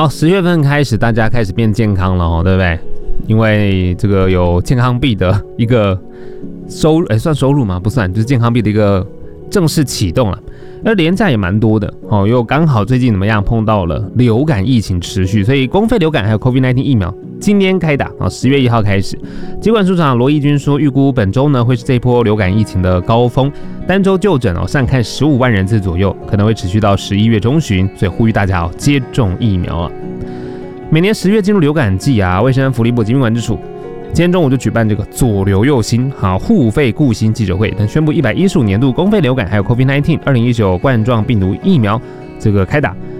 好，10月份开始，大家开始变健康了哦，对不对？因为这个有健康币的一个收入，算收入吗？不算，就是健康币的一个正式启动了。而连假也蛮多的哦，又刚好最近怎么样碰到了流感疫情持续，所以公费流感还有 COVID-19 疫苗今天开打啊，10月1号开始。疾管署长罗义军说，预估本周呢会是这波流感疫情的高峰，单周就诊上看15万人次左右，可能会持续到11月中旬，所以呼吁大家接种疫苗啊。每年10月进入流感季啊，卫生福利部疾病管制署今天中午就举办这个左流右新互费顾新记者会，等宣布115年度公费流感还有 COVID-19 2019冠状病毒疫苗这个开打。